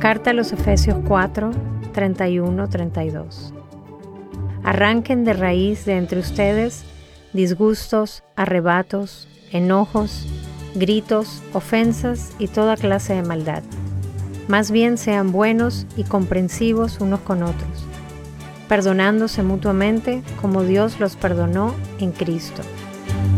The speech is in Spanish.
Carta a los Efesios 4, 31-32. Arranquen de raíz de entre ustedes disgustos, arrebatos, enojos, gritos, ofensas y toda clase de maldad. Más bien sean buenos y comprensivos unos con otros, perdonándose mutuamente como Dios los perdonó en Cristo.